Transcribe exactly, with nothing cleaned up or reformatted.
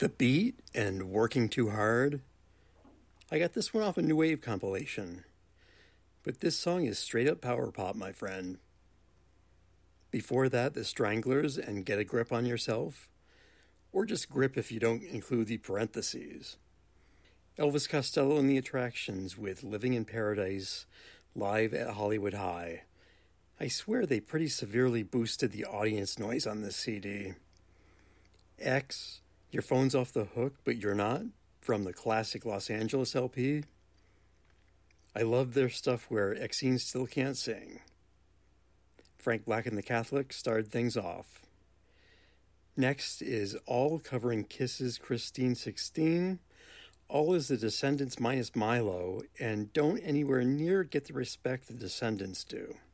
The Beat and Working Too Hard. I got this one off a New Wave compilation. But this song is straight up power pop, my friend. Before that, The Stranglers and Get a Grip on Yourself. Or just grip if you don't include the parentheses. Elvis Costello and the Attractions with Living in Paradise live at Hollywood High. I swear they pretty severely boosted the audience noise on this C D. X, Your Phone's Off the Hook But You're Not, from the classic Los Angeles L P. I love their stuff where Exene still can't sing. Frank Black and the Catholics started things off. Next is All covering Kiss's Christine sixteen. All is the Descendants minus Milo, and don't anywhere near get the respect the Descendants do.